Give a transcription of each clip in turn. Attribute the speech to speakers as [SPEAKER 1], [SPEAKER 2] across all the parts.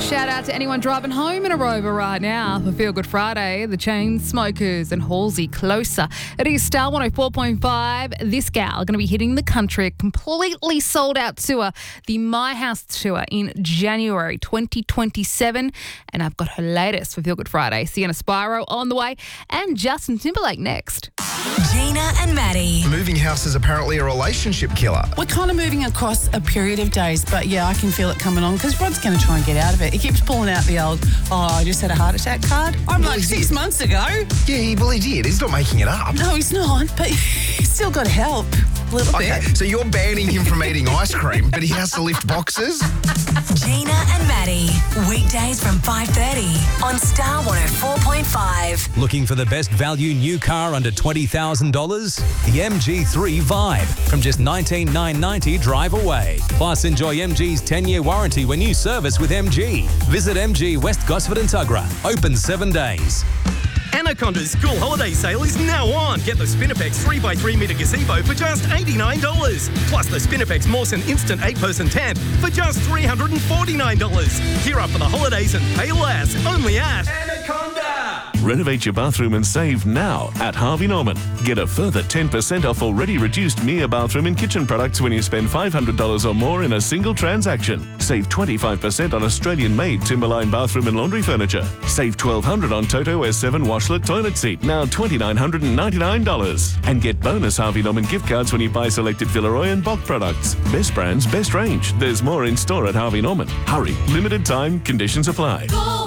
[SPEAKER 1] Shout out to anyone driving home in a Rover right now for Feel Good Friday. The Chainsmokers and Halsey Closer. It is Star 104.5. This gal going to be hitting the country, a completely sold out tour, the My House tour in January 2027. And I've got her latest for Feel Good Friday. Sienna Spiro on the way and Justin Timberlake next.
[SPEAKER 2] Gina and Maddie.
[SPEAKER 3] Moving house is apparently a relationship killer.
[SPEAKER 4] We're kind of moving across a period of days, but yeah, I can feel it coming on because Rod's going to try and get out of it. He keeps pulling out the old, I just had a heart attack card. I'm like 6 months ago.
[SPEAKER 3] Yeah, he did. He's not making it up.
[SPEAKER 4] No, he's not, but he's still got help a little
[SPEAKER 3] Okay,
[SPEAKER 4] bit.
[SPEAKER 3] so you're banning him from eating ice cream, but he has to lift boxes?
[SPEAKER 2] Gina and Maddie. Weekdays from 5:30 on Star 104.5.
[SPEAKER 5] Looking for the best value new car under $20,000? The MG3 Vibe from just $19,990 drive away. Plus, enjoy MG's 10-year warranty when you service with MG. Visit MG West Gosford and Tuggerah. Open 7 days.
[SPEAKER 6] Anaconda's school holiday sale is now on. Get the Spinifex 3x3 metre gazebo for just $89. Plus the Spinifex Mawson Instant 8-person tent for just $349. Gear up for the holidays and pay less. Only at Anaconda.
[SPEAKER 7] Renovate your bathroom and save now at Harvey Norman. Get a further 10% off already reduced Mia bathroom and kitchen products when you spend $500 or more in a single transaction. Save 25% on Australian-made Timberline bathroom and laundry furniture. Save $1,200 on Toto S7 washlet toilet seat, now $2,999. And get bonus Harvey Norman gift cards when you buy selected Villeroy and Bock products. Best brands, best range. There's more in store at Harvey Norman. Hurry, limited time, conditions apply.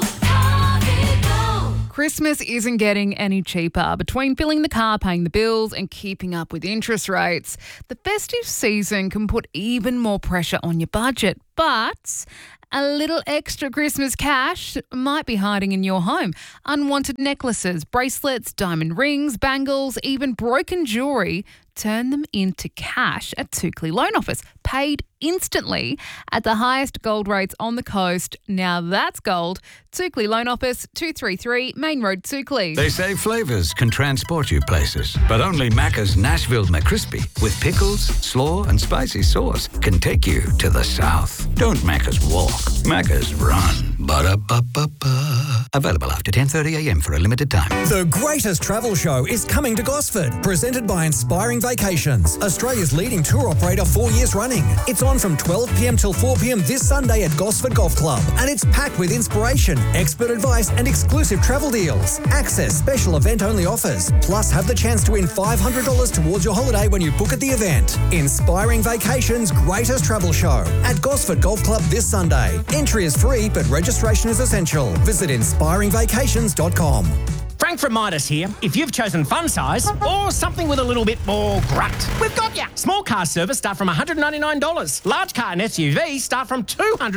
[SPEAKER 1] Christmas isn't getting any cheaper. Between filling the car, paying the bills and keeping up with interest rates, the festive season can put even more pressure on your budget. But a little extra Christmas cash might be hiding in your home. Unwanted necklaces, bracelets, diamond rings, bangles, even broken jewellery. Turn them into cash at Toukley Loan Office. Paid instantly at the highest gold rates on the coast. Now that's gold. Toukley Loan Office, 233 Main Road, Toukley.
[SPEAKER 8] They say flavours can transport you places, but only Macca's Nashville McCrispy with pickles, slaw and spicy sauce can take you to the south. Don't Macca's walk, Macca's run. Ba-da-ba-ba-ba. Available after 10:30am for a limited time.
[SPEAKER 9] The greatest travel show is coming to Gosford, presented by Inspiring Vacations, Australia's leading tour operator 4 years running. It's on from 12pm till 4pm this Sunday at Gosford Golf Club, and it's packed with inspiration, expert advice and exclusive travel deals. Access special event-only offers, plus have the chance to win $500 towards your holiday when you book at the event. Inspiring Vacations' greatest travel show at Gosford Golf Club this Sunday. Entry is free, but registration is essential. Visit inspiringvacations.com.
[SPEAKER 10] Frank from Midas here. If you've chosen fun size or something with a little bit more grunt, we've got ya. Small car service start from $199. Large car and SUV start from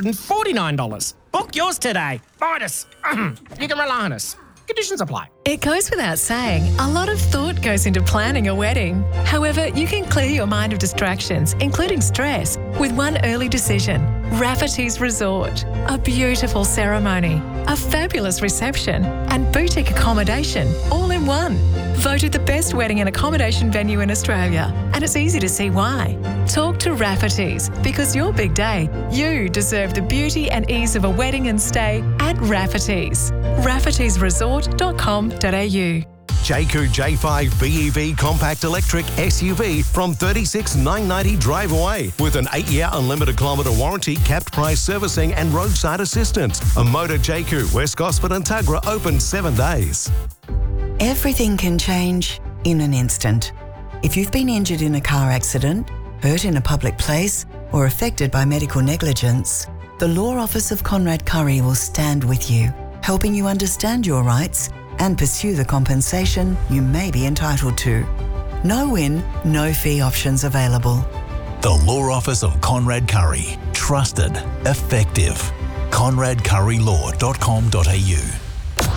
[SPEAKER 10] $249. Book yours today. Midas. You can rely on us. Conditions apply.
[SPEAKER 11] It goes without saying, a lot of thought goes into planning a wedding. However, you can clear your mind of distractions, including stress, with one early decision. Rafferty's Resort. A beautiful ceremony, a fabulous reception, and boutique accommodation all in one. Voted the best wedding and accommodation venue in Australia, and it's easy to see why. Talk to Rafferty's, because your big day, you deserve the beauty and ease of a wedding and stay at Rafferty's. Rafferty'sResort.com.au.
[SPEAKER 12] Jayco J5 BEV Compact Electric SUV from $36,990 drive away with an 8-year unlimited kilometre warranty, capped price servicing and roadside assistance. A Motor Jayco, West Gosford and Tuggerah open 7 days.
[SPEAKER 13] Everything can change in an instant. If you've been injured in a car accident, hurt in a public place or affected by medical negligence, the Law Office of Conrad Curry will stand with you, helping you understand your rights and pursue the compensation you may be entitled to. No win, no fee options available.
[SPEAKER 14] The Law Office of Conrad Curry. Trusted. Effective. ConradCurryLaw.com.au